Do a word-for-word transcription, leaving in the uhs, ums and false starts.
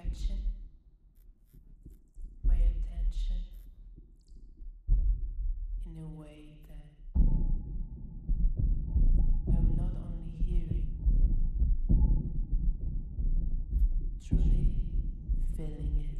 direction, my attention in a way that I'm not only hearing, truly feeling it.